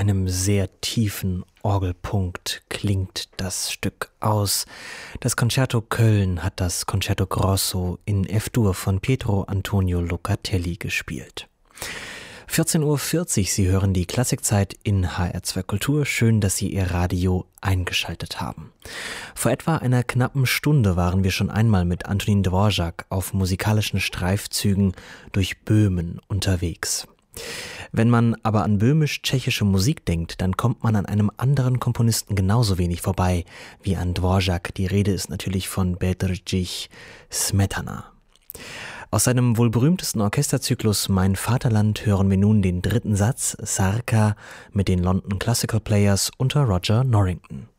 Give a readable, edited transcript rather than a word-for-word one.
einem sehr tiefen Orgelpunkt klingt das Stück aus. Das Concerto Köln hat das Concerto Grosso in F-Dur von Pietro Antonio Locatelli gespielt. 14:40 Uhr, Sie hören die Klassikzeit in HR2 Kultur. Schön, dass Sie Ihr Radio eingeschaltet haben. Vor etwa einer knappen Stunde waren wir schon einmal mit Antonín Dvořák auf musikalischen Streifzügen durch Böhmen unterwegs. Wenn man aber an böhmisch-tschechische Musik denkt, dann kommt man an einem anderen Komponisten genauso wenig vorbei wie an Dvořák. Die Rede ist natürlich von Bedřich Smetana. Aus seinem wohl berühmtesten Orchesterzyklus Mein Vaterland hören wir nun den dritten Satz, Sarka, mit den London Classical Players unter Roger Norrington.